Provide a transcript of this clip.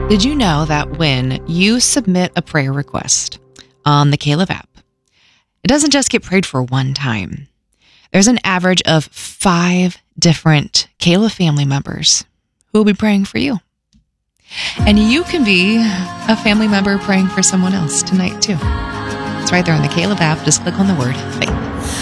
Did you know that when you submit a prayer request on the Caleb app, it doesn't just get prayed for one time? There's an average of 5 different Caleb family members who will be praying for you. And you can be a family member praying for someone else tonight too. It's right there on the Caleb app. Just click on the word faith.